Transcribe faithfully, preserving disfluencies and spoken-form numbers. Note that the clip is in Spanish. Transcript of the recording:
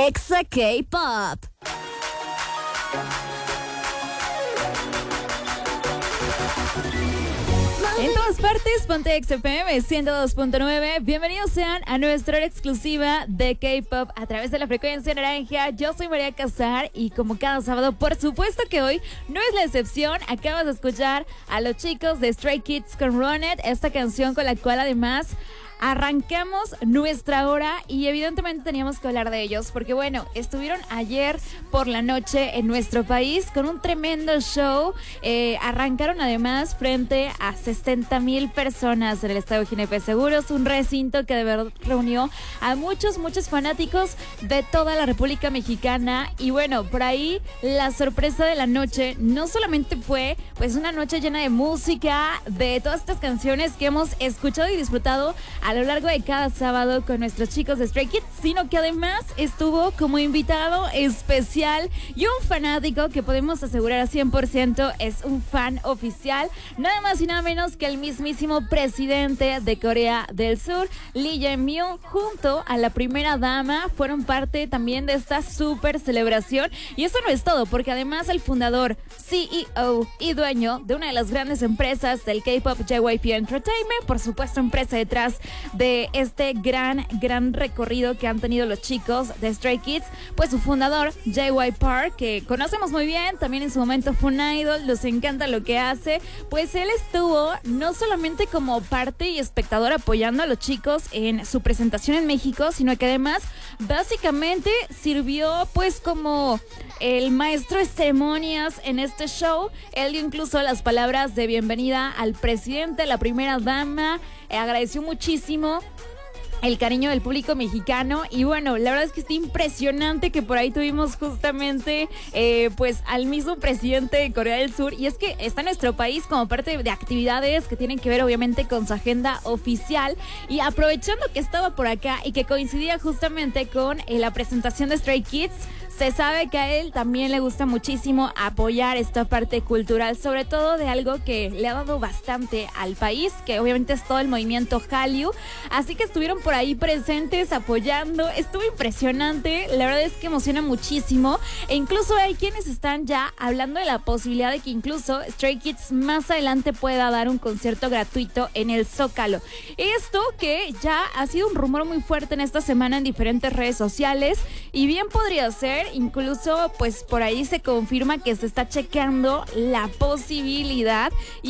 Exa K-Pop. En todas partes, ponte X F M ciento dos punto nueve. Bienvenidos sean a nuestra hora exclusiva de K-Pop a través de la frecuencia naranja. Yo soy María Casar y como cada sábado, por supuesto que hoy no es la excepción. Acabas de escuchar a los chicos de Stray Kids con Run It, esta canción con la cual además arrancamos nuestra hora y evidentemente teníamos que hablar de ellos porque bueno, estuvieron ayer por la noche en nuestro país con un tremendo show. Eh, arrancaron además frente a sesenta mil personas en el Estadio G N P Seguros, un recinto que de verdad reunió a muchos, muchos fanáticos de toda la República Mexicana. Y bueno, por ahí la sorpresa de la noche no solamente fue pues una noche llena de música, de todas estas canciones que hemos escuchado y disfrutado a lo largo de cada sábado con nuestros chicos de Stray Kids, sino que además estuvo como invitado especial y un fanático que podemos asegurar a cien por ciento es un fan oficial, nada más y nada menos que el mismísimo presidente de Corea del Sur, Lee Jae-myung, junto a la primera dama, fueron parte también de esta súper celebración. Y eso no es todo, porque además el fundador, C E O y dueño de una de las grandes empresas del K-Pop, J Y P Entertainment, por supuesto empresa detrás de este gran, gran recorrido que han tenido los chicos de Stray Kids, pues su fundador, J Y Park, que conocemos muy bien, también en su momento fue un idol, nos encanta lo que hace, pues él estuvo no solamente como parte y espectador apoyando a los chicos en su presentación en México, sino que además básicamente sirvió pues como el maestro de ceremonias en este show. Él dio incluso las palabras de bienvenida al presidente, la primera dama, eh, agradeció muchísimo el cariño del público mexicano y bueno, la verdad es que está impresionante que por ahí tuvimos justamente eh, pues al mismo presidente de Corea del Sur, y es que está en nuestro país como parte de actividades que tienen que ver obviamente con su agenda oficial, y aprovechando que estaba por acá y que coincidía justamente con eh, la presentación de Stray Kids, se sabe que a él también le gusta muchísimo apoyar esta parte cultural, sobre todo de algo que le ha dado bastante al país, que obviamente es todo el movimiento Hallyu. Así que estuvieron por ahí presentes apoyando. Estuvo impresionante, la verdad es que emociona muchísimo. E incluso hay quienes están ya hablando de la posibilidad de que incluso Stray Kids más adelante pueda dar un concierto gratuito en el Zócalo. Esto que ya ha sido un rumor muy fuerte en esta semana en diferentes redes sociales, y bien podría ser. Incluso pues por ahí se confirma que se está checando la posibilidad.